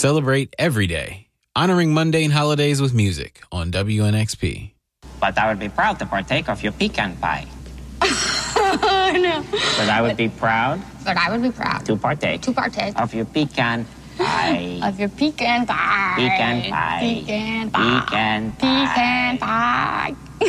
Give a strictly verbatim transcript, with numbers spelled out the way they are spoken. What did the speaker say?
Celebrate every day, honoring mundane holidays with music on W N X P. But I would be proud to partake of your pecan pie. Oh, no. But I would be proud. But I would be proud. To partake. To partake. Of your pecan pie. Of your pecan pie. Pecan pie. Pecan pie. Pecan pie. Pecan pie.